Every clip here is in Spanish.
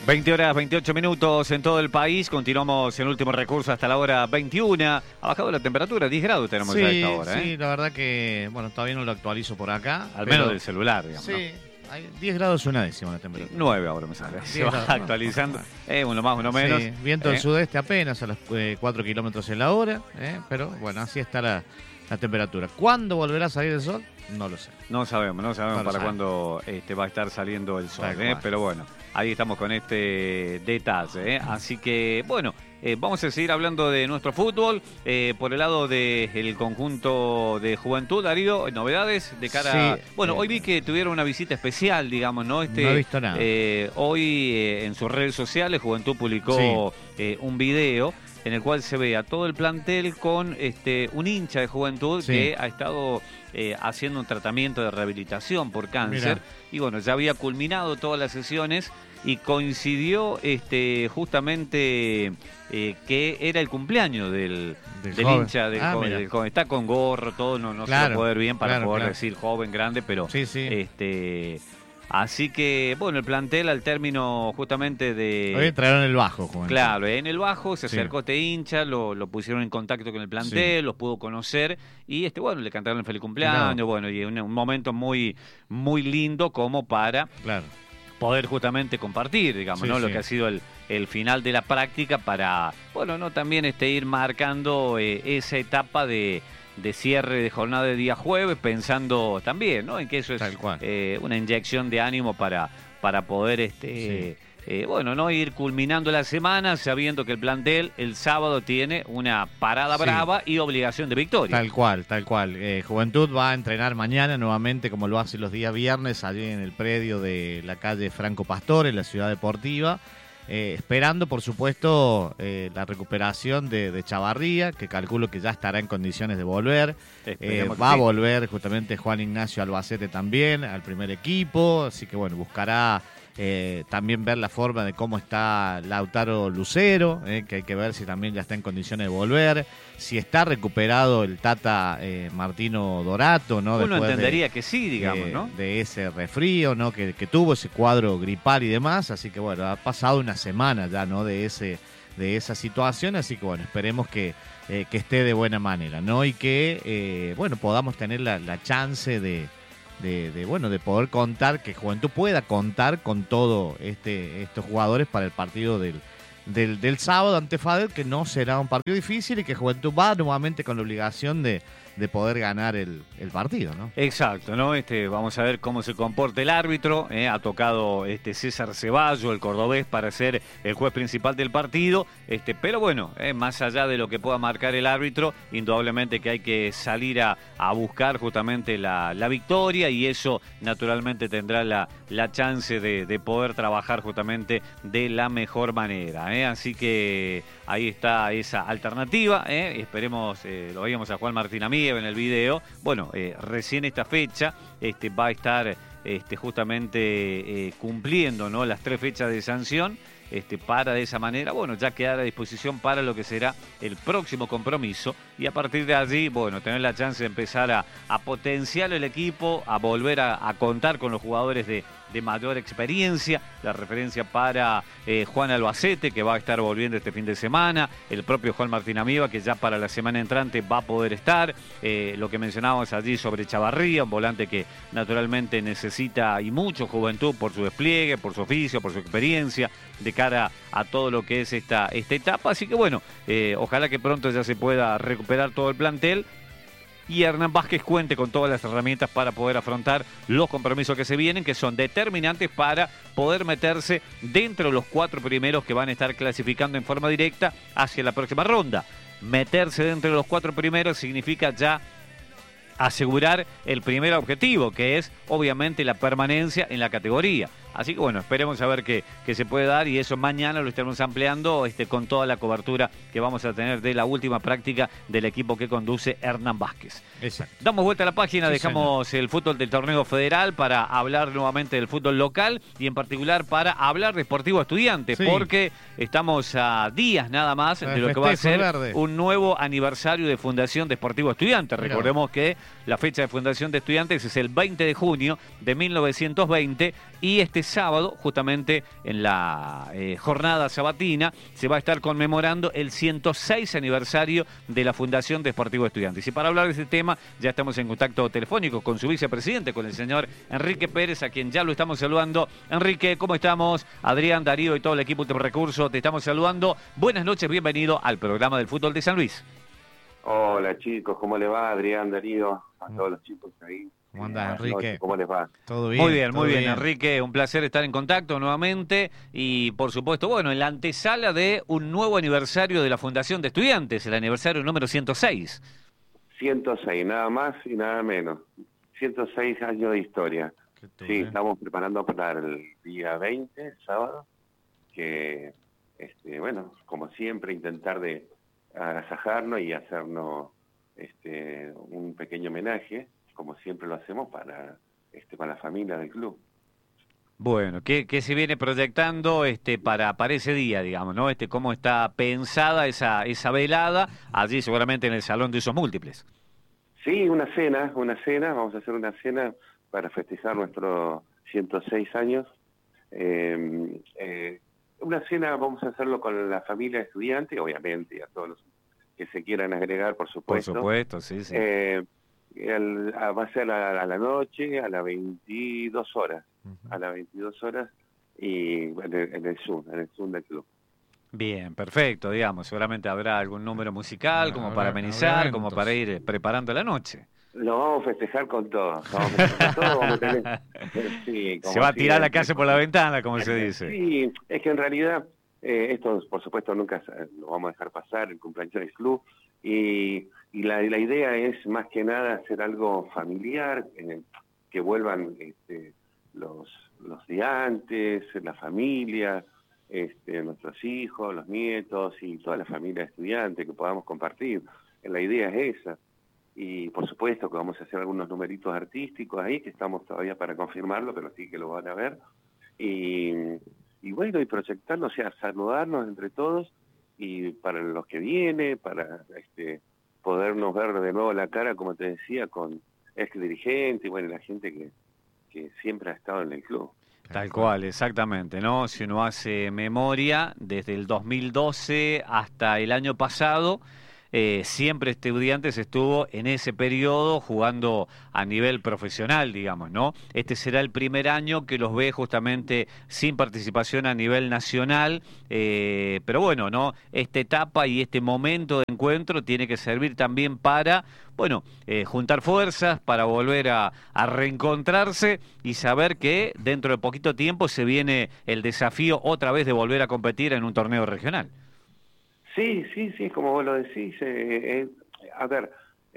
20 horas 28 minutos en todo el país. Continuamos en último recurso hasta la hora 21. Ha bajado la temperatura, 10 grados tenemos ya a esta hora. Sí, la verdad que, bueno, todavía no lo actualizo por acá. Al menos del celular, digamos. Sí, ¿no? hay 10 grados una décima la temperatura. 9 ahora me sale. Se va grados, actualizando. Uno más, uno menos. Sí, viento del sudeste apenas a los 4 kilómetros en la hora. Pero bueno, así está la temperatura. ¿Cuándo volverá a salir el sol? No lo sé. No sabemos para cuándo va a estar saliendo el sol. Pero bueno, ahí estamos con este detalle. Así que, bueno, vamos a seguir hablando de nuestro fútbol. Por el lado del conjunto de Juventud, Darío, novedades de cara... Sí, bueno, hoy vi que tuvieron una visita especial, digamos, ¿no? No he visto nada. Hoy en sus redes sociales, Juventud publicó un video en el cual se ve a todo el plantel con un hincha de Juventud que ha estado haciendo un tratamiento de rehabilitación por cáncer. Mirá. Y bueno, ya había culminado todas las sesiones y coincidió justamente que era el cumpleaños del hincha, del joven. Está con gorro, todo, no se va a poder bien para poder decir joven, grande, pero así que, bueno, el plantel al término justamente de... Hoy entraron en el bajo, Juventud. Claro, en el bajo se acercó este hincha, lo pusieron en contacto con el plantel, los pudo conocer y bueno, le cantaron el feliz cumpleaños, bueno, y un momento muy, muy lindo como para poder justamente compartir, digamos, ¿no? Lo que ha sido el final de la práctica para, bueno, no también ir marcando esa etapa de cierre de jornada de día jueves, pensando también, ¿no? En que eso es una inyección de ánimo para poder bueno, no ir culminando la semana sabiendo que el plantel el sábado tiene una parada brava y obligación de victoria. Tal cual. Juventud va a entrenar mañana nuevamente como lo hace los días viernes allí en el predio de la calle Franco Pastor en la Ciudad Deportiva. Esperando, por supuesto, la recuperación de Chavarría, que calculo que ya estará en condiciones de volver. Va a volver justamente Juan Ignacio Albacete también al primer equipo, así que bueno, buscará también ver la forma de cómo está Lautaro Lucero, que hay que ver si también ya está en condiciones de volver, si está recuperado el Tata Martino Dorato, ¿no? Uno entendería que sí, digamos, ¿no? De ese resfrío, ¿no? Que tuvo ese cuadro gripal y demás, así que bueno, ha pasado una semana ya, ¿no? De esa situación, así que bueno, esperemos que esté de buena manera, ¿no? Y que, bueno, podamos tener la chance de poder contar, que Juventud pueda contar con todo estos jugadores para el partido del sábado ante Fadel, que no será un partido difícil y que Juventud va nuevamente con la obligación de poder ganar el partido, ¿no? Exacto, ¿no? Vamos a ver cómo se comporta el árbitro. Ha tocado César Ceballos, el cordobés, para ser el juez principal del partido. Pero bueno, más allá de lo que pueda marcar el árbitro, indudablemente que hay que salir a buscar justamente la victoria y eso naturalmente tendrá la chance de poder trabajar justamente de la mejor manera. Así que ahí está esa alternativa. Esperemos, lo veíamos a Juan Martín Amieva en el video. Bueno, recién esta fecha va a estar justamente cumpliendo, ¿no? Las 3 fechas de sanción. Para de esa manera, bueno, ya quedar a disposición para lo que será el próximo compromiso y a partir de allí, bueno, tener la chance de empezar a potenciar el equipo, a volver a contar con los jugadores de mayor experiencia, la referencia para Juan Albacete, que va a estar volviendo este fin de semana, el propio Juan Martín Amieva, que ya para la semana entrante va a poder estar, lo que mencionábamos allí sobre Chavarría, un volante que naturalmente necesita y mucho Juventud por su despliegue, por su oficio, por su experiencia, de cara a todo lo que es esta etapa, así que bueno, ojalá que pronto ya se pueda recuperar todo el plantel y Hernán Vázquez cuente con todas las herramientas para poder afrontar los compromisos que se vienen, que son determinantes para poder meterse dentro de los 4 primeros que van a estar clasificando en forma directa hacia la próxima ronda. Meterse dentro de los 4 primeros significa ya asegurar el primer objetivo, que es obviamente la permanencia en la categoría. Así que bueno, esperemos a ver qué se puede dar y eso mañana lo estaremos ampliando con toda la cobertura que vamos a tener de la última práctica del equipo que conduce Hernán Vázquez. Exacto. Damos vuelta a la página, dejamos el fútbol del torneo federal para hablar nuevamente del fútbol local y en particular para hablar de Sportivo Estudiantes, porque estamos a días nada más de lo que va a ser un nuevo aniversario de fundación de Sportivo Estudiantes. Recordemos que La fecha de fundación de Estudiantes es el 20 de junio de 1920 y este sábado, justamente en la jornada sabatina, se va a estar conmemorando el 106 aniversario de la Fundación de Sportivo Estudiantes. Y para hablar de este tema, ya estamos en contacto telefónico con su vicepresidente, con el señor Enrique Pérez, a quien ya lo estamos saludando. Enrique, ¿cómo estamos? Adrián, Darío y todo el equipo de Recursos, te estamos saludando. Buenas noches, bienvenido al programa del fútbol de San Luis. Hola chicos, ¿cómo les va? Adrián, Darío, a todos los chicos ahí. ¿Cómo andás, Enrique? ¿Cómo les va? Todo bien. Muy bien, Enrique, un placer estar en contacto nuevamente y por supuesto, bueno, en la antesala de un nuevo aniversario de la Fundación de Estudiantes, el aniversario número 106. 106, nada más y nada menos. 106 años de historia. Sí, estamos preparando para el día 20, sábado, que, bueno, como siempre, intentar de agasajarnos y hacernos un pequeño homenaje, como siempre lo hacemos para la familia del club. Bueno, ¿qué se viene proyectando para ese día, digamos, ¿no? ¿Cómo está pensada esa velada allí seguramente en el Salón de Usos Múltiples? Sí, una cena, vamos a hacer una cena para festejar nuestros 106 años. Una cena vamos a hacerlo con la familia estudiante, obviamente, y a todos los que se quieran agregar, por supuesto. Por supuesto, sí, sí. Va a ser a la noche, a las 22 horas. A las 22 horas y en el Zoom del club. Bien, perfecto, digamos. Seguramente habrá algún número musical como para amenizar, como para ir preparando la noche. Lo vamos a festejar con todo. Vamos a tener, sí, se va a tirar la casa por la ventana, como se dice. Sí, es que en realidad esto, por supuesto, nunca lo vamos a dejar pasar, el cumpleaños del club. Y la idea es, más que nada, hacer algo familiar, que vuelvan los de antes, la familia, nuestros hijos, los nietos y toda la familia estudiante, que podamos compartir. La idea es esa. Y por supuesto que vamos a hacer algunos numeritos artísticos ahí, que estamos todavía para confirmarlo, pero sí que lo van a ver. Y bueno, y proyectarnos, o sea, saludarnos entre todos, y para los que viene, para podernos ver de nuevo la cara, como te decía, con ex dirigente y bueno, la gente que siempre ha estado en el club. Tal cual, exactamente, ¿no? Si uno hace memoria, desde el 2012 hasta el año pasado, siempre Estudiantes estuvo en ese periodo jugando a nivel profesional, digamos, ¿no? Este será el primer año que los ve justamente sin participación a nivel nacional, pero bueno, ¿no? Esta etapa y este momento de encuentro tiene que servir también para, bueno, juntar fuerzas, para volver a reencontrarse y saber que dentro de poquito tiempo se viene el desafío otra vez de volver a competir en un torneo regional. Sí, como vos lo decís. A ver,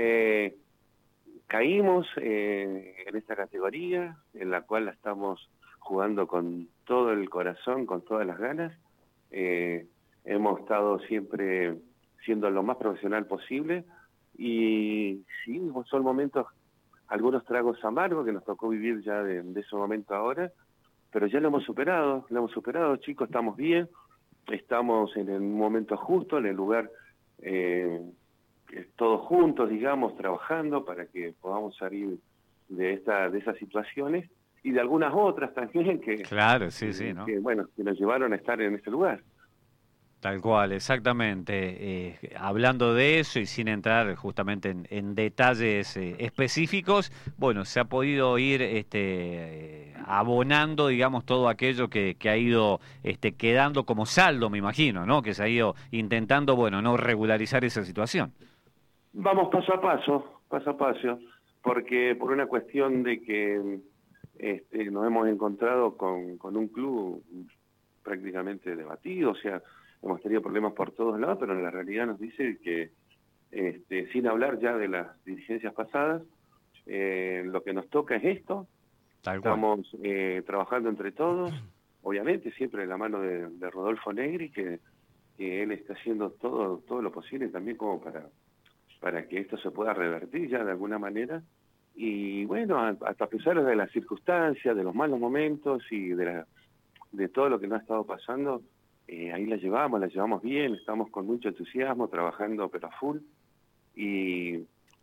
caímos en esta categoría, en la cual la estamos jugando con todo el corazón, con todas las ganas. Hemos estado siempre siendo lo más profesional posible y sí, son momentos, algunos tragos amargos que nos tocó vivir ya de ese momento ahora, pero ya lo hemos superado, chicos, estamos bien. Estamos en el momento justo, en el lugar, todos juntos, digamos, trabajando para que podamos salir de esas situaciones y de algunas otras también que, claro, sí, ¿no? que nos llevaron a estar en este lugar. Tal cual, exactamente. Hablando de eso y sin entrar justamente en detalles específicos, bueno, se ha podido ir abonando, digamos, todo aquello que ha ido quedando como saldo, me imagino, ¿no? Que se ha ido intentando, bueno, no regularizar esa situación. Vamos paso a paso, porque por una cuestión de que nos hemos encontrado con un club prácticamente debatido, o sea, hemos tenido problemas por todos lados, pero en la realidad nos dice que, sin hablar ya de las dirigencias pasadas, lo que nos toca es esto. Estamos trabajando entre todos, obviamente siempre de la mano de Rodolfo Negri, que él está haciendo todo lo posible también como para que esto se pueda revertir ya de alguna manera. Y bueno, hasta a pesar de las circunstancias, de los malos momentos y de todo lo que nos ha estado pasando, ahí la llevamos bien, estamos con mucho entusiasmo, trabajando pero a full, y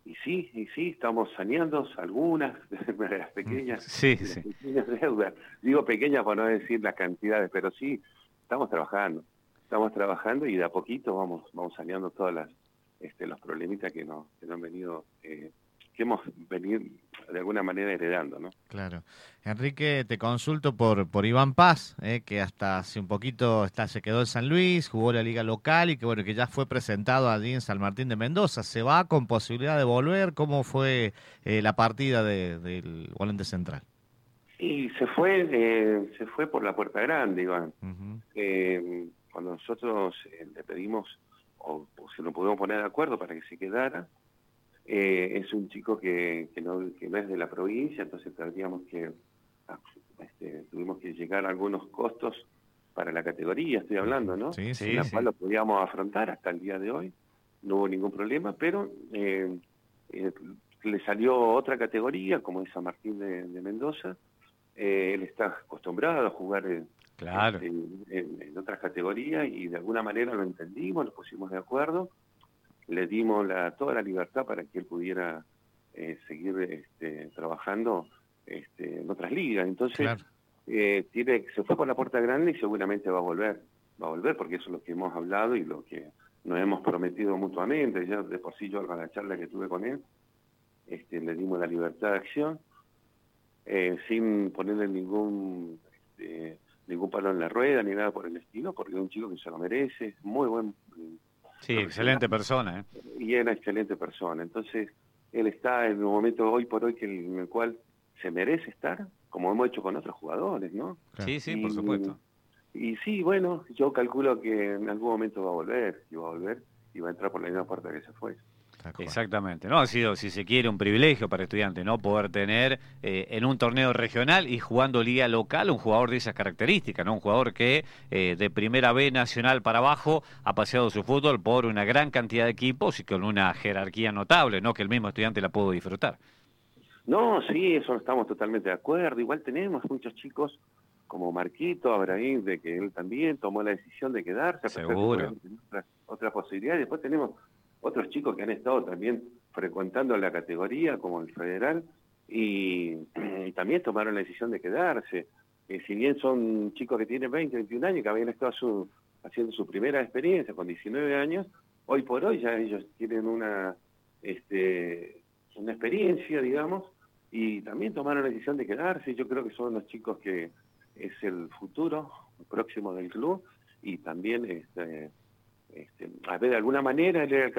sí, estamos saneando algunas de las pequeñas, Sí, de las sí. pequeñas deudas. Digo pequeñas por no decir las cantidades, pero sí, estamos trabajando y de a poquito vamos saneando todas los problemitas que nos han venido, que hemos venido de alguna manera heredando, ¿no? Claro. Enrique, te consulto por Iván Paz, que hasta hace un poquito se quedó en San Luis, jugó la liga local y que bueno, que ya fue presentado allí en San Martín de Mendoza. ¿Se va con posibilidad de volver? ¿Cómo fue la partida del volante central? Y se fue por la puerta grande, Iván. Ujú. Cuando nosotros le pedimos, o se nos pudimos poner de acuerdo para que se quedara, es un chico que no es de la provincia, entonces ah, tuvimos que llegar a algunos costos para la categoría, estoy hablando, ¿no? Sí, En sí. Sí, la cual sí. lo podíamos afrontar hasta el día de hoy, no hubo ningún problema, pero eh, le salió otra categoría, como es San Martín de Mendoza. Él está acostumbrado a jugar Claro. en otras categorías y de alguna manera lo entendimos, nos pusimos de acuerdo, le dimos toda la libertad para que él pudiera seguir trabajando en otras ligas. Entonces, Claro. se fue por la puerta grande y seguramente va a volver porque eso es lo que hemos hablado y lo que nos hemos prometido mutuamente. Ya de por sí yo con la charla que tuve con él, le dimos la libertad de acción, sin ponerle ningún palo en la rueda ni nada por el estilo, porque es un chico que se lo merece, es muy buen Sí, profesional excelente persona, ¿eh? y es una excelente persona. Entonces, él está en un momento hoy por hoy en el cual se merece estar, como hemos hecho con otros jugadores, ¿no? Claro. Sí, sí, por Y, supuesto. y sí, bueno, yo calculo que en algún momento va a volver, y va a entrar por la misma puerta que se fue. Tal cual. Exactamente, ¿no? Ha sido, si se quiere, un privilegio para estudiantes, ¿no? Poder tener en un torneo regional y jugando liga local un jugador de esas características, ¿no? Un jugador que de primera B nacional para abajo ha paseado su fútbol por una gran cantidad de equipos y con una jerarquía notable, ¿no? Que el mismo estudiante la pudo disfrutar. No, sí, eso estamos totalmente de acuerdo. Igual tenemos muchos chicos como Marquito, Abraham, de que él también tomó la decisión de quedarse, a pesar que Seguro. podemos tener otras posibilidades. Después tenemos otros chicos que han estado también frecuentando la categoría, como el federal, y también tomaron la decisión de quedarse. Si bien son chicos que tienen 20, 21 años, que habían estado haciendo su primera experiencia con 19 años, hoy por hoy ya ellos tienen una experiencia, digamos, y también tomaron la decisión de quedarse. Yo creo que son los chicos que es el futuro próximo del club y también a ver, de alguna manera él era el